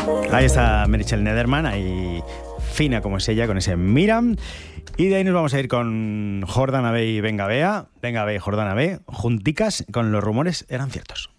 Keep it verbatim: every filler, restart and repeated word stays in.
Ahí está Meritxell Nederman, ahí fina como es ella, con ese Miram. Y de ahí nos vamos a ir con Jordana B y Venga Bea. Venga B y Jordana B, junticas con Los rumores eran ciertos.